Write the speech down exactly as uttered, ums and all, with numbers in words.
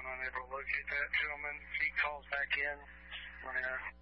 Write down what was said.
I'm unable to locate that gentleman. If he calls back in, let me know.